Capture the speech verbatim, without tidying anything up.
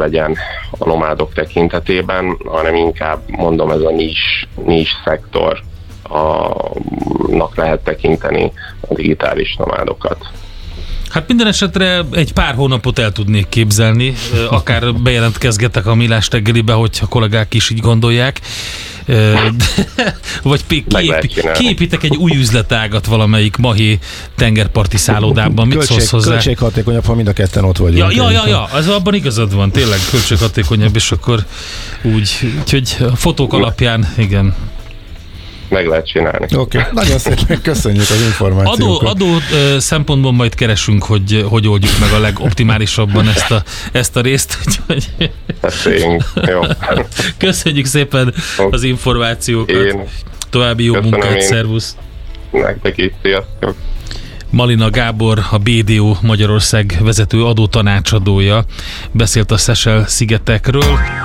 legyen a nomádok tekintetében, hanem inkább mondom, ez a nis, nis szektor nak lehet tekinteni a digitális nomádokat. Hát minden esetre egy pár hónapot el tudnék képzelni, akár bejelentkezgetek a Millás reggelibe, hogyha kollégák is így gondolják. Vagy kiép, kiépítek egy új üzletágat valamelyik mahi tengerparti szállodában. Mit Költség, szólsz hozzá? Költséghatékonyabb, ha mind a ketten ott vagyunk. Ja, ja, ja, ja, az abban igazad van, tényleg költséghatékonyabb, és akkor úgy, úgyhogy a fotók alapján, igen. Meg lehet csinálni. Oké, okay. Nagyon szépen köszönjük az információkat. Adó, adó ö, szempontból majd keresünk, hogy hogy oldjuk meg a legoptimálisabban ezt a, ezt a részt. Úgyhogy... Jó. Köszönjük szépen az információkat. Én További jó munkát, én. szervusz. Nektek is, sziasztok. Malina Gábor, a bé dé o Magyarország vezető adótanácsadója beszélt a Seychelle-szigetekről.